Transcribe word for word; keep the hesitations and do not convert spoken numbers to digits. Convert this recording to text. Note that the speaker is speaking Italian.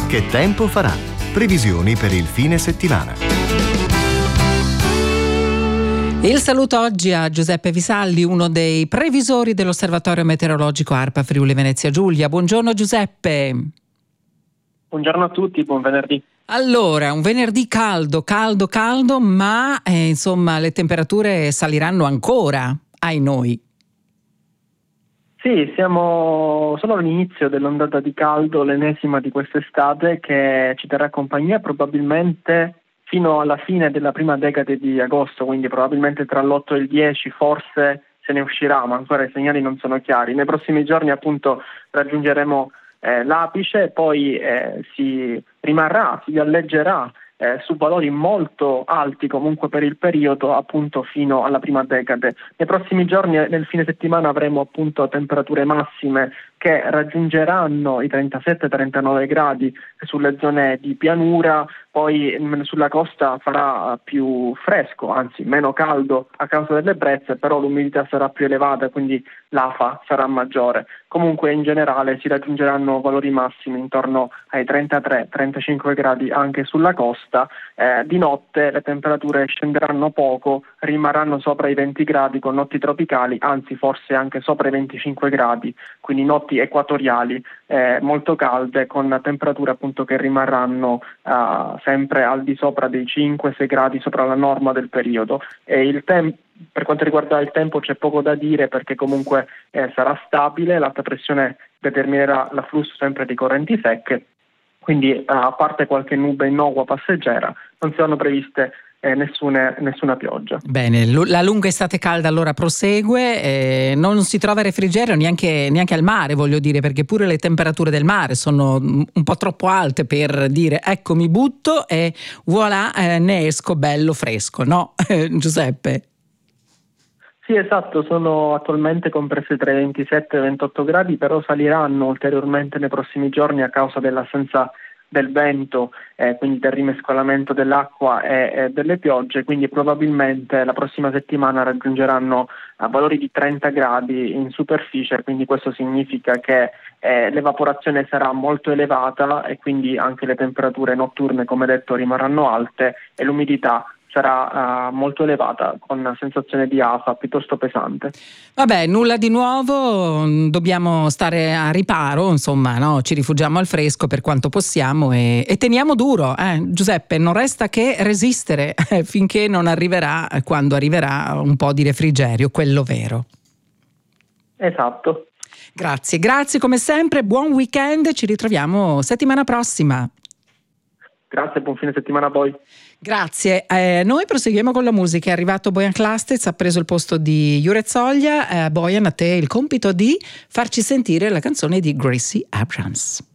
Che tempo farà? Previsioni per il fine settimana. Il saluto oggi a Giuseppe Visalli, uno dei previsori dell'Osservatorio Meteorologico ARPA Friuli Venezia Giulia. Buongiorno Giuseppe. Buongiorno a tutti, buon venerdì. Allora, un venerdì caldo, caldo, caldo, ma eh, insomma le temperature saliranno ancora, ai noi. Sì, siamo solo all'inizio dell'ondata di caldo, l'ennesima di quest'estate, che ci terrà compagnia probabilmente fino alla fine della prima decade di agosto, quindi probabilmente tra l'otto e il dieci forse se ne uscirà, ma ancora i segnali non sono chiari. Nei prossimi giorni appunto raggiungeremo eh, l'apice, poi eh, si rimarrà, si galleggerà Eh, su valori molto alti comunque per il periodo appunto fino alla prima decade. Nei prossimi giorni, nel fine settimana, avremo appunto temperature massime che raggiungeranno i trentasette trentanove gradi sulle zone di pianura, poi mh, sulla costa farà più fresco, anzi meno caldo a causa delle brezze, però l'umidità sarà più elevata, quindi l'afa sarà maggiore. Comunque in generale si raggiungeranno valori massimi intorno ai trentatré trentacinque gradi anche sulla costa. Eh, di notte le temperature scenderanno poco, rimarranno sopra i venti gradi con notti tropicali, anzi forse anche sopra i venticinque gradi, quindi notti equatoriali eh, molto calde, con temperature appunto che rimarranno eh, sempre al di sopra dei cinque sei gradi sopra la norma del periodo. E il tempo Per quanto riguarda il tempo c'è poco da dire, perché comunque eh, sarà stabile, l'alta pressione determinerà l'afflusso sempre di correnti secche, quindi eh, a parte qualche nube innocua passeggera non saranno previste eh, nessune, nessuna pioggia. Bene, la lunga estate calda allora prosegue, eh, non si trova refrigerio neanche, neanche al mare, voglio dire, perché pure le temperature del mare sono un po' troppo alte per dire ecco mi butto e voilà, eh, ne esco bello fresco, no Giuseppe? Sì, esatto, sono attualmente comprese tra i ventisette e i ventotto gradi, però saliranno ulteriormente nei prossimi giorni a causa dell'assenza del vento, eh, quindi del rimescolamento dell'acqua e, e delle piogge, quindi probabilmente la prossima settimana raggiungeranno a valori di trenta gradi in superficie, quindi questo significa che eh, l'evaporazione sarà molto elevata e quindi anche le temperature notturne, come detto, rimarranno alte e l'umidità sarà uh, molto elevata, con una sensazione di afa piuttosto pesante. Vabbè, nulla di nuovo, dobbiamo stare a riparo, insomma, no? Ci rifugiamo al fresco per quanto possiamo e, e teniamo duro, eh? Giuseppe, non resta che resistere eh, finché non arriverà, quando arriverà un po' di refrigerio, quello vero. Esatto. Grazie, grazie come sempre, buon weekend, ci ritroviamo settimana prossima. Grazie, buon fine settimana a voi. Grazie, eh, noi proseguiamo con la musica. È arrivato Bojan Klastec, ha preso il posto di Jure Zoglia. eh, Bojan, a te il compito di farci sentire la canzone di Gracie Abrams.